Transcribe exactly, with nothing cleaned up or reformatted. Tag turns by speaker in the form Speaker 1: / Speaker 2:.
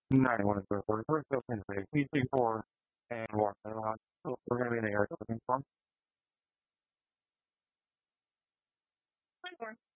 Speaker 1: ninety-one is the first. We're still in the P C four and Washington. So we're going to be in the area looking for.